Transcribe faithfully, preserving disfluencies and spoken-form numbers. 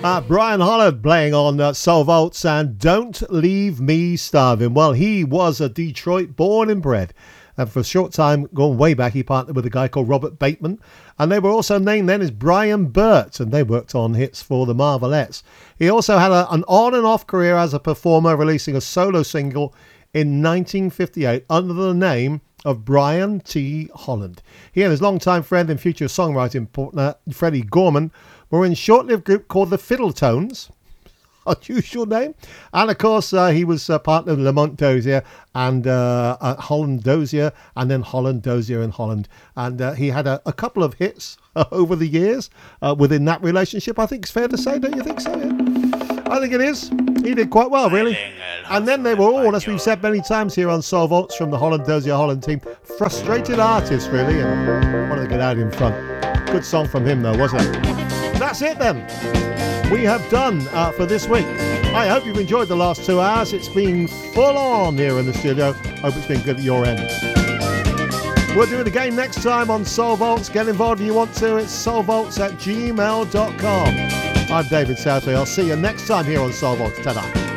Uh, Brian Holland playing on uh, Soul Vaults and Don't Leave Me Starving. Well, he was a Detroit born and bred. And for a short time, going way back, he partnered with a guy called Robert Bateman. And they were also named then as Brian Burt. And they worked on hits for the Marvelettes. He also had a, an on and off career as a performer, releasing a solo single in nineteen fifty-eight under the name of Brian T. Holland. He and his longtime friend and future songwriting partner, Freddie Gorman, were in a short-lived group called the Fiddletones, unusual name, and of course uh, he was uh, partner with Lamont Dozier and uh, uh, Holland Dozier, and then Holland Dozier and Holland, and uh, he had a, a couple of hits uh, over the years uh, within that relationship. I think it's fair to say, don't you think so? Yeah? I think it is. He did quite well, really. And then they were all, as we've said many times here on Soul Vaults from the Holland Dozier Holland team, frustrated artists, really, and wanted to get out in front. Good song from him, though, wasn't it? That's it then. We have done uh, for this week. I hope you've enjoyed the last two hours. It's been full on here in the studio. Hope it's been good at your end. We'll do it again next time on Soul Vaults. Get involved if you want to. It's soulvaults at gmail dot com. I'm David Southey. I'll see you next time here on Soul Vaults. Ta-da.